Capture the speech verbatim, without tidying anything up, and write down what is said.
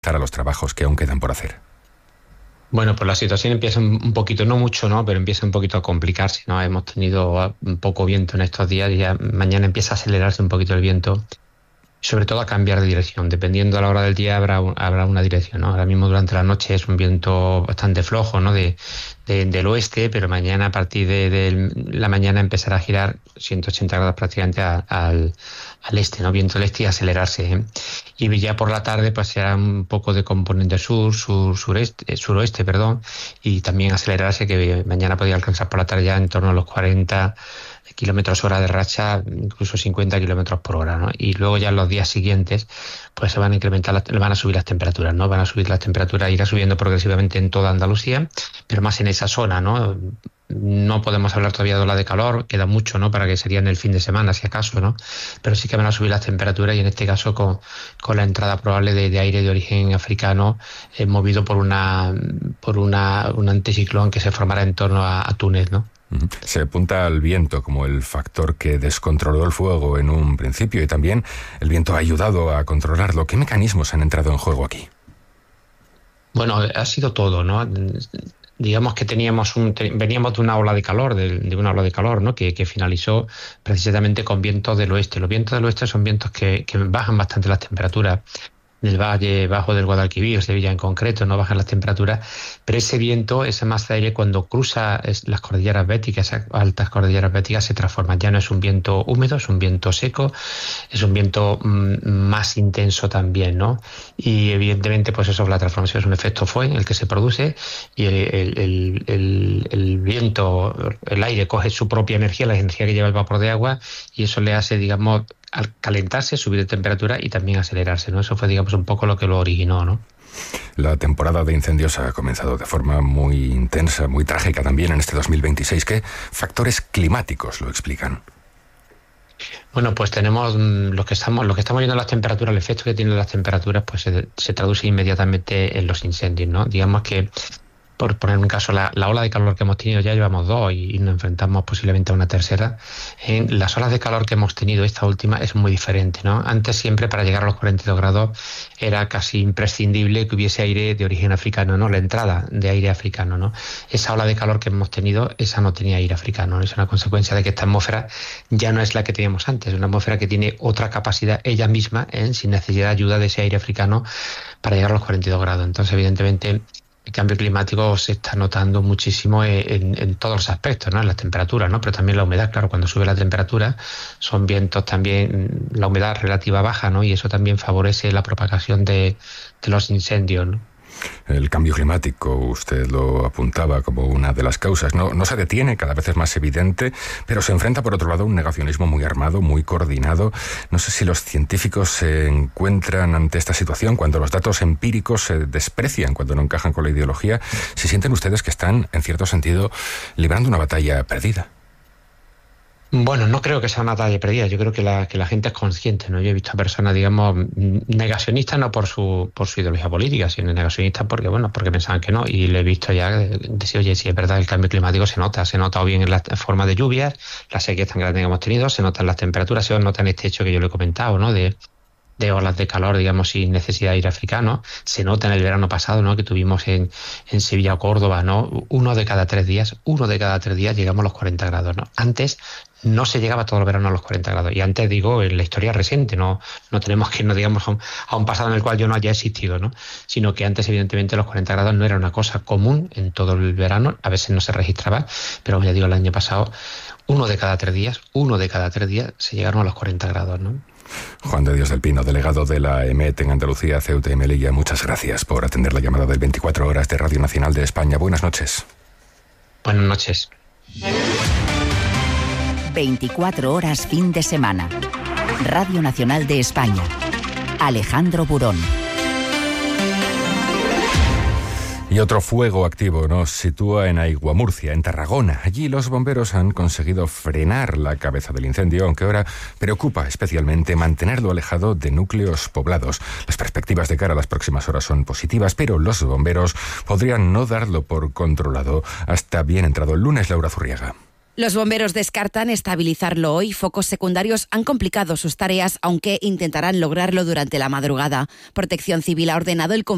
a los trabajos que aún quedan por hacer? Bueno, pues la situación empieza un poquito, no mucho, ¿no? Pero empieza un poquito a complicarse, ¿no? Hemos tenido un poco viento en estos días y ya mañana empieza a acelerarse un poquito el viento. Sobre todo a cambiar de dirección. Dependiendo de la hora del día habrá, un, habrá una dirección, ¿no? Ahora mismo durante la noche es un viento bastante flojo, ¿no? De, de, del oeste, pero mañana a partir de, de la mañana empezará a girar ciento ochenta grados prácticamente a, al, al este, ¿no? Viento del este y acelerarse, ¿eh? Y ya por la tarde pues será un poco de componente sur, sur, sureste, suroeste, perdón, y también acelerarse, que mañana podría alcanzar por la tarde ya en torno a los cuarenta kilómetros hora de racha, incluso cincuenta kilómetros por hora, ¿no? Y luego ya en los días siguientes pues se van a incrementar, las, van a subir las temperaturas, ¿no? Van a subir las temperaturas, irá subiendo progresivamente en toda Andalucía, pero más en esa zona, ¿no? No podemos hablar todavía de ola de calor, queda mucho, ¿no? Para que sería en el fin de semana, si acaso, ¿no? Pero sí que van a subir las temperaturas y en este caso con, con la entrada probable de, de aire de origen africano eh, movido por una por una un anticiclón que se formará en torno a, a Túnez, ¿no? Se apunta al viento como el factor que descontroló el fuego en un principio y también el viento ha ayudado a controlarlo. ¿Qué mecanismos han entrado en juego aquí? Bueno, ha sido todo, ¿no? Digamos que teníamos un, veníamos de una ola de calor, de, de una ola de calor, ¿no? Que, que finalizó precisamente con vientos del oeste. Los vientos del oeste son vientos que, que bajan bastante las temperaturas. Del valle bajo del Guadalquivir, Sevilla en concreto, no bajan las temperaturas, pero ese viento, esa masa de aire, cuando cruza las cordilleras béticas, esas altas cordilleras béticas, se transforma. Ya no es un viento húmedo, es un viento seco, es un viento mmm, más intenso también, ¿no? Y evidentemente, pues eso, la transformación es un efecto Foehn el que se produce y el, el, el, el, el viento, el aire coge su propia energía, la energía que lleva el vapor de agua, y eso le hace, digamos, al calentarse, subir de temperatura y también acelerarse, ¿no? Eso fue, digamos, un poco lo que lo originó, ¿no? La temporada de incendios ha comenzado de forma muy intensa, muy trágica también en este dos mil veintiséis. ¿Qué factores climáticos lo explican? Bueno, pues tenemos lo que estamos, lo que estamos viendo en las temperaturas, el efecto que tienen las temperaturas, pues se, se traduce inmediatamente en los incendios, ¿no? Digamos que, por poner un caso, la, la ola de calor que hemos tenido, ya llevamos dos y, y nos enfrentamos posiblemente a una tercera. En las olas de calor que hemos tenido, esta última, es muy diferente, ¿no? Antes siempre para llegar a los cuarenta y dos grados era casi imprescindible que hubiese aire de origen africano, ¿no? La entrada de aire africano, ¿no? Esa ola de calor que hemos tenido, esa no tenía aire africano, ¿no? Es una consecuencia de que esta atmósfera ya no es la que teníamos antes, una atmósfera que tiene otra capacidad ella misma, ¿eh? Sin necesidad de ayuda de ese aire africano para llegar a los cuarenta y dos grados. Entonces, evidentemente, el cambio climático se está notando muchísimo en, en todos los aspectos, ¿no? En las temperaturas, ¿no? Pero también la humedad, claro, cuando sube la temperatura son vientos también, la humedad relativa baja, ¿no? Y eso también favorece la propagación de, de los incendios, ¿no? El cambio climático, usted lo apuntaba como una de las causas, no, no se detiene, cada vez es más evidente, pero se enfrenta por otro lado a un negacionismo muy armado, muy coordinado. No sé si los científicos se encuentran ante esta situación cuando los datos empíricos se desprecian, cuando no encajan con la ideología. ¿Si sienten ustedes que están, en cierto sentido, librando una batalla perdida? Bueno, no creo que sea una batalla perdida. Yo creo que la, que la gente es consciente, ¿no? Yo he visto a personas, digamos, negacionistas no por su por su ideología política, sino negacionistas porque, bueno, porque pensaban que no. Y le he visto ya decir, oye, si es verdad, el cambio climático se nota. Se nota o bien en la forma de lluvias, las sequías tan grandes que hemos tenido, se notan las temperaturas, se nota en este hecho que yo le he comentado, ¿no? De de olas de calor, digamos, sin necesidad de ir africano. Se nota en el verano pasado, ¿no? Que tuvimos en, en Sevilla o Córdoba, ¿no? Uno de cada tres días, uno de cada tres días llegamos a los cuarenta grados, ¿no? Antes no se llegaba todo el verano a los cuarenta grados. Y antes, digo, en la historia reciente, no, no tenemos que irnos, digamos, a un, a un pasado en el cual yo no haya existido, ¿no? Sino que antes, evidentemente, los cuarenta grados no era una cosa común en todo el verano. A veces no se registraba, pero ya digo, el año pasado, uno de cada tres días, uno de cada tres días se llegaron a los cuarenta grados, ¿no? Juan de Dios del Pino, delegado de la E M E T en Andalucía, Ceuta y Melilla, muchas gracias por atender la llamada del veinticuatro horas de Radio Nacional de España. Buenas noches. Buenas noches. veinticuatro horas fin de semana. Radio Nacional de España. Alejandro Burón. Y otro fuego activo nos sitúa en Aiguamurcia, en Tarragona. Allí los bomberos han conseguido frenar la cabeza del incendio, aunque ahora preocupa especialmente mantenerlo alejado de núcleos poblados. Las perspectivas de cara a las próximas horas son positivas, pero los bomberos podrían no darlo por controlado hasta bien entrado el lunes. Laura Zurriaga. Los bomberos descartan estabilizarlo hoy. Focos secundarios han complicado sus tareas, aunque intentarán lograrlo durante la madrugada. Protección Civil ha ordenado el